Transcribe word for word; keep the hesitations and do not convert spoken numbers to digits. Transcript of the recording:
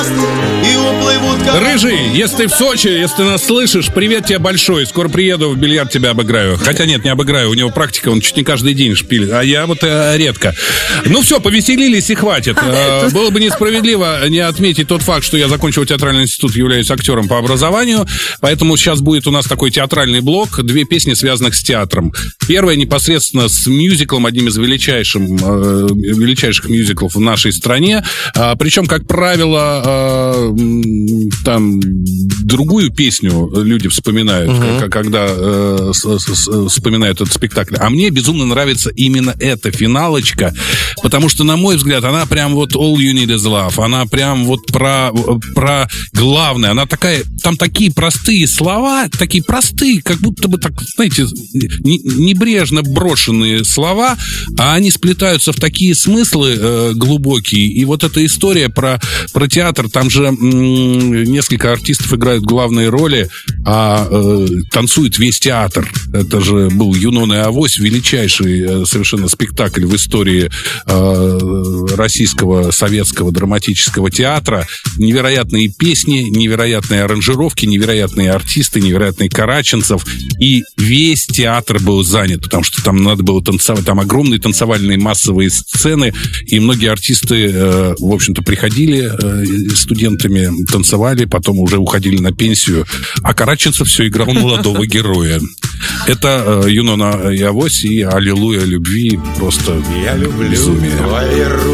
Рыжий, если ты в Сочи, если ты нас слышишь, привет тебе большой. Скоро приеду, в бильярд тебя обыграю. Хотя нет, не обыграю, у него практика, он чуть не каждый день шпилит. А я вот э, редко. Ну все, повеселились и хватит. Э, было бы несправедливо не отметить тот факт, что я закончил театральный институт, являюсь актером по образованию. Поэтому сейчас будет у нас такой театральный блок. Две песни, связанных с театром. Первая непосредственно с мюзиклом, одним из величайших, э, величайших мюзиклов в нашей стране. Э, причем, как правило, э, там другую песню люди вспоминают, uh-huh. когда э, с, с, вспоминают этот спектакль. А мне безумно нравится именно эта финалочка, потому что, на мой взгляд, она прям вот all you need is love. Она прям вот про, про главное. Она такая, там такие простые слова, такие простые, как будто бы, так, знаете, небрежно брошенные слова, а они сплетаются в такие смыслы э, глубокие. И вот эта история про, про театр, там же м- несколько артистов играют главные роли, а э, танцует весь театр. Это же был «Юнона и Авось», величайший э, совершенно спектакль в истории э, российского советского драматического театра. Невероятные песни, невероятные аранжировки, невероятные артисты, невероятные Караченцев. И весь театр был занят, потому что там надо было танцевать. Там огромные танцевальные массовые сцены, и многие артисты, э, в общем-то, приходили э, студентами, танцевали, потом уже уходили на пенсию, а Караченцев все играл молодого героя. Это э, «Юнона и Авось» и «Аллилуйя любви». Просто я люблю безумие.